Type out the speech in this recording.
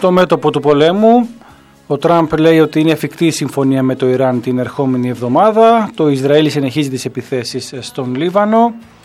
στο μέτωπο του πολέμου. Ο Τραμπ λέει ότι είναι εφικτή η συμφωνία με το Ιράν την ερχόμενη εβδομάδα. Το Ισραήλ συνεχίζει τις επιθέσεις στον Λίβανο.